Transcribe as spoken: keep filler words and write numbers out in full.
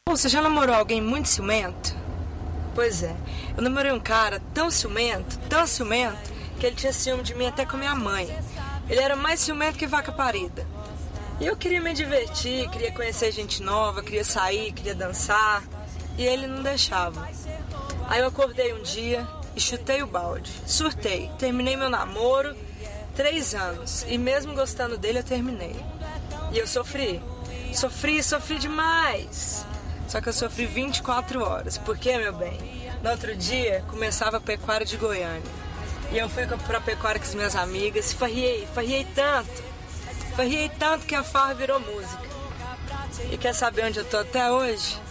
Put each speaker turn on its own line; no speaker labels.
Pô, você já namorou alguém muito ciumento? Pois é, eu namorei um cara tão ciumento, tão ciumento, que ele tinha ciúme de mim até com a minha mãe. Ele era mais ciumento que vaca parida. E eu queria me divertir, queria conhecer gente nova, queria sair, queria dançar. E ele não deixava. Aí eu acordei um dia e chutei o balde. Surtei, terminei meu namoro, três anos. E mesmo gostando dele, eu terminei. E eu sofri. Sofri, sofri demais. Só que eu sofri vinte e quatro horas. Por quê, meu bem? No outro dia, começava a pecuária de Goiânia. E eu fui pra pecuária com as minhas amigas. Farriei, farriei tanto. Farriei tanto que a farra virou música. E quer saber onde eu tô até hoje?